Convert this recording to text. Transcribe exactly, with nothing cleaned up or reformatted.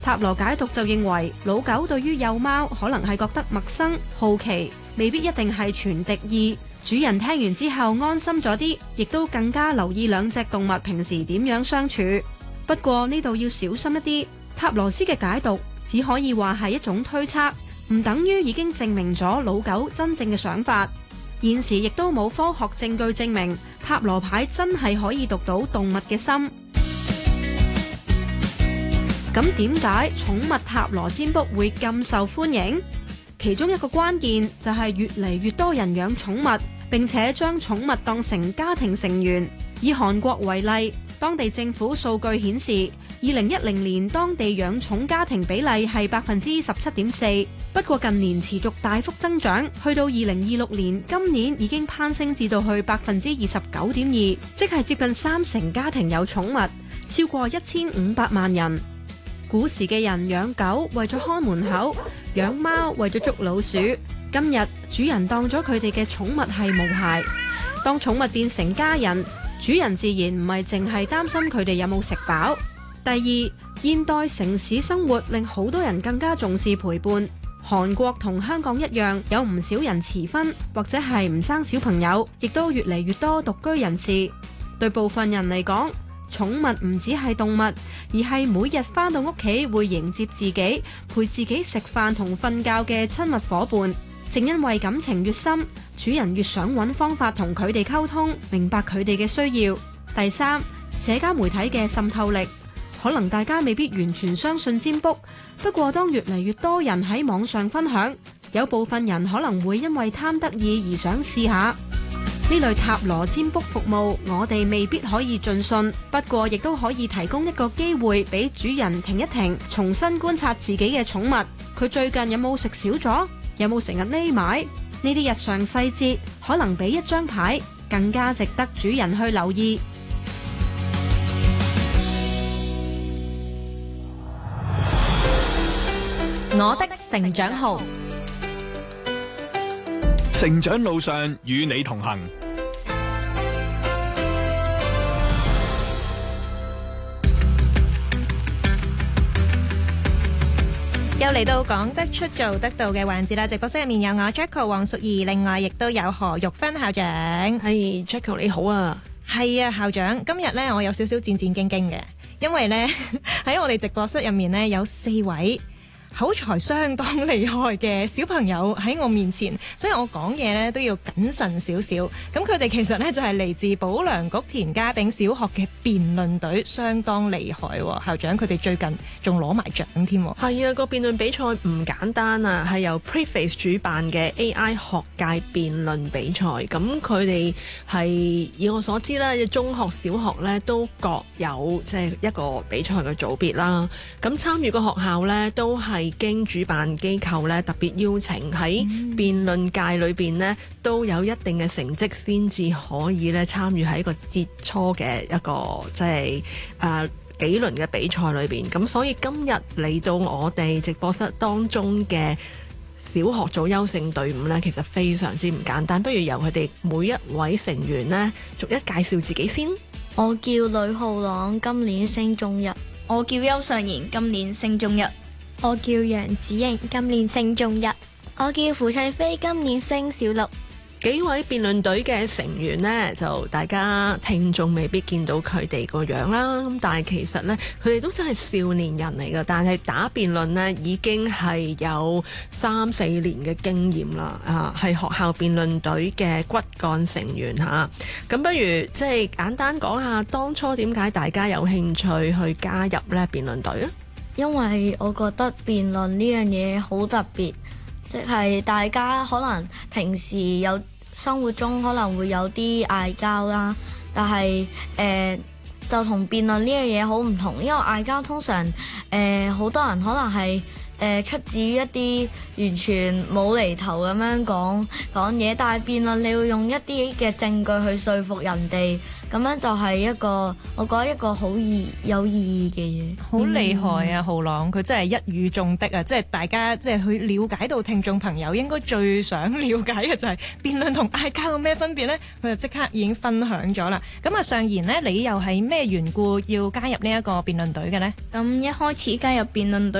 塔羅解讀就認為，老狗對於幼貓可能係覺得陌生、好奇，未必一定係傳敵意。主人聽完之後安心咗啲，亦都更加留意兩隻動物平時點樣相處。不過呢度要小心一啲，塔羅師嘅解讀只可以話係一種推測，唔等於已經證明咗老狗真正嘅想法。現時亦都冇科學證據證明塔羅牌真係可以讀到動物嘅心。咁點解寵物塔羅占卜會咁受歡迎？其中一個關鍵就係越嚟越多人養寵物，並且將寵物當成家庭成員。以韓國為例，當地政府數據顯示，二零一零年當地養寵家庭比例係百分之十七點四，不過近年持續大幅增長，去到二零二六年，今年已經攀升至到去百分之二十九點二，即係接近三成家庭有寵物，超過一千五百萬人。古時嘅人養狗為咗看門口，養貓為咗捉老鼠。今日主人當咗佢哋嘅寵物係毛孩，當寵物變成家人，主人自然唔係淨係擔心佢哋有冇食飽。第二，現代城市生活令好多人更加重視陪伴。韓國同香港一樣，有唔少人遲婚或者係唔生小朋友，亦都越嚟越多獨居人士。對部分人嚟講，寵物唔只係動物，而係每日返到屋企會迎接自己、陪自己食飯同瞓覺嘅親密夥伴。正因為感情越深，主人越想揾方法同佢哋溝通，明白佢哋嘅需要。第三，社交媒體嘅滲透力，可能大家未必完全相信占卜，不過當越嚟越多人喺網上分享，有部分人可能會因為貪得意而想試下。呢類塔羅占卜服務，我哋未必可以盡信，不過亦都可以提供一個機會俾主人停一停，重新觀察自己嘅寵物。佢最近有冇食少咗？有冇成日匿埋？呢啲日常細節，可能比一張牌更加值得主人去留意。 我的成長號， 成長路上與你同行。 又嚟到講得出做得到嘅環節啦！直播室入面有我 Jacko 黃淑儀，另外亦都有何玉芬校長。 係 Jacko 你好啊！ 係啊，校長，今日呢我有少少戰戰兢兢嘅，因為呢喺我哋直播室入面呢有四位口才相當厲害嘅小朋友喺我面前，所以我講嘢咧都要謹慎少少。咁佢哋其實咧就係嚟自保良局田家炳小學嘅辯論隊，相當厲害。校長，佢哋最近仲攞埋獎添。 係啊，個辯論比賽唔簡單啊，係由 Preface 主辦嘅 A I 學界辯論比賽。咁佢哋係以我所知啦，中學、小學咧都各有即係一個比賽嘅組別啦。咁參與個學校咧都係係經主辦機構咧特別邀請喺辯論界裏邊咧都有一定嘅成績先至可以咧參與喺一個節初嘅一個即係誒幾輪嘅比賽裏邊。咁所以今日嚟到我哋直播室當中嘅小學組優勝隊伍咧，其實非常之唔簡單。不如由佢哋每一位成員咧逐一介紹自己先。 我叫呂浩朗，今年升中一。 我叫邱尚賢，今年升中一。 我叫楊子瑩，今年升中一。 我叫付翠飛，今年升小六。 幾位辯論隊嘅成員呢，就大家聽眾未必見到佢哋個樣啦，咁但係其實呢，佢哋都真係少年人嚟㗎，但係打辯論呢，已經係有三四年嘅經驗啦，啊，係學校辯論隊嘅骨幹成員嚇。咁不如即係簡單講下當初點解大家有興趣去加入呢辯論隊啊？ 因為我覺得辯論呢樣嘢好特別，即係大家可能平時有生活中可能會有啲嗌交啦，但係誒、呃、就同辯論呢樣嘢好唔同，因為嗌交通常誒好、呃、多人可能係誒、呃、出自於一啲完全冇厘頭咁樣講講嘢，但係辯論你要用一啲嘅證據去說服人哋， 咁樣就係一個我覺得一個好意有意義嘅嘢。 好厲害啊，浩朗，佢真係一語中的啊！即係大家即係去了解到聽眾朋友應該最想了解嘅就係辯論同嗌交有咩分別呢？佢就即刻已經分享咗啦。咁啊，尚賢呢，你又係咩緣故要加入呢一個辯論隊嘅呢？ 咁一開始加入辯論隊